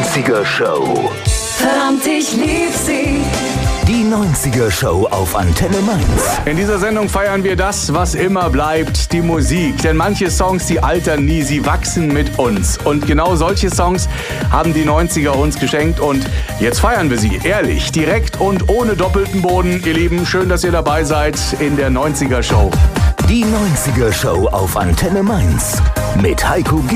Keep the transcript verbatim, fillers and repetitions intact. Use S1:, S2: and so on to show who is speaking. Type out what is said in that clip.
S1: neunziger Show.
S2: Verdammt, ich lieb sie.
S1: Die neunziger Show auf Antenne Mainz.
S3: In dieser Sendung feiern wir das, was immer bleibt, die Musik. Denn manche Songs, die altern nie, sie wachsen mit uns. Und genau solche Songs haben die neunziger uns geschenkt. Und jetzt feiern wir sie, ehrlich, direkt und ohne doppelten Boden. Ihr Lieben, schön, dass ihr dabei seid in der neunziger Show.
S1: Die neunziger Show auf Antenne Mainz. Mit Heiko G.